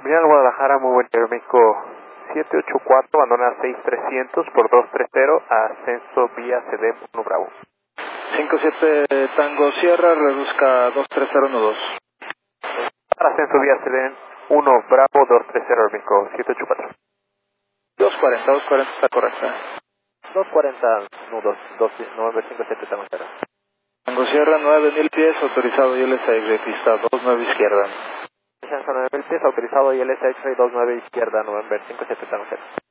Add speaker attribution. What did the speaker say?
Speaker 1: Terminal Guadalajara, muy buen día, México 784, abandona 6300 por 230, ascenso vía CD 1 Bravo.
Speaker 2: 57 Tango Sierra, reduzca 23012.
Speaker 1: Ascenso vía CD 1 Bravo 230, México 784.
Speaker 2: 240 está correcta.
Speaker 1: 240, nudos, November 57 Tango Sierra.
Speaker 2: Tango Sierra, 9000 pies, autorizado ILSA de pista 29 izquierda.
Speaker 1: Ascenso 9000 pies, autorizado ILS X-Ray 29 izquierda, November 57 Tango Sierra.